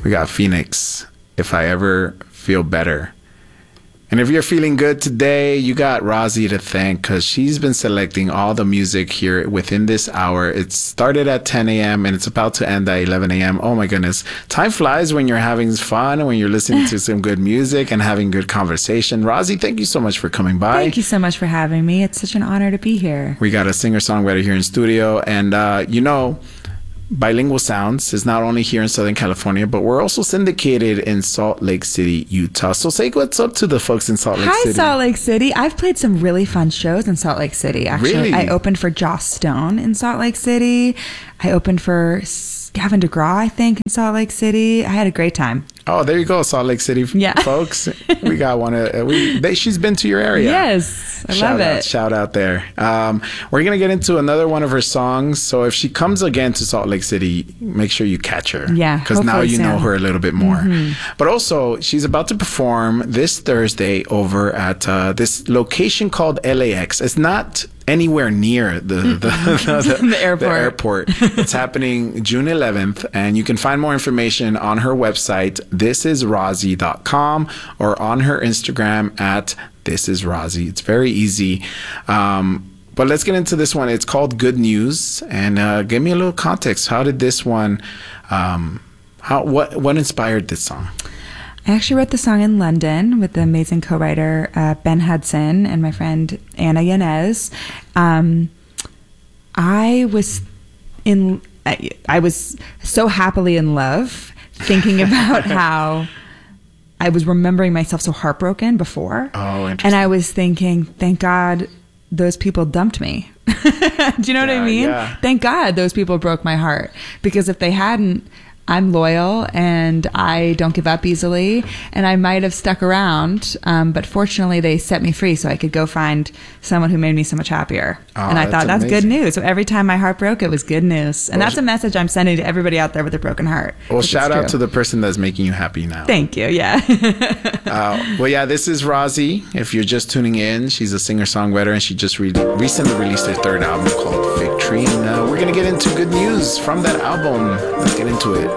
We got Phoenix, If I Ever Feel Better. And if you're feeling good today, you got Rozzy to thank because she's been selecting all the music here within this hour. It started at 10 a.m. and it's about to end at 11 a.m. Oh my goodness. Time flies when you're having fun and when you're listening to some good music and having good conversation. Rozzy, thank you so much for coming by. Thank you so much for having me. It's such an honor to be here. We got a singer-songwriter here in studio. And, Bilingual Sounds is not only here in Southern California, but we're also syndicated in Salt Lake City, Utah. So say what's up to the folks in Salt Lake City. Hi, Salt Lake City. I've played some really fun shows in Salt Lake City. Actually, really? I opened for Joss Stone in Salt Lake City. I opened for Gavin DeGraw, I think, in Salt Lake City. I had a great time. Oh, there you go, Salt Lake City folks. We got one. She's been to your area. Yes, I love it. Shout out there. We're going to get into another one of her songs. So if she comes again to Salt Lake City, make sure you catch her. Yeah, because now you know her a little bit more. Mm-hmm. But also, she's about to perform this Thursday over at this location called LAX. It's not anywhere near the airport. It's happening June 11th, and you can find more information on her website, thisisrozzy.com, or on her Instagram at thisisrozzy. It's very easy. But let's get into this one. It's called Good News, and give me a little context. How did this one, what inspired this song? I actually wrote the song in London with the amazing co-writer Ben Hudson and my friend Anna Yanez. I was so happily in love, thinking about how I was remembering myself so heartbroken before. Oh, interesting. And I was thinking, thank God those people dumped me. Do you know what I mean? Yeah. Thank God those people broke my heart, because if they hadn't, I'm loyal and I don't give up easily, and I might have stuck around, but fortunately they set me free so I could go find someone who made me so much happier. And I thought, that's good news. So every time my heart broke, it was good news. And that's a message I'm sending to everybody out there with a broken heart. Well, shout out to the person that's making you happy now. Thank you. Yeah. This is Rozzy. If you're just tuning in, she's a singer-songwriter, and she just recently released her third album called Victory. And we're going to get into good news from that album. Let's get into it.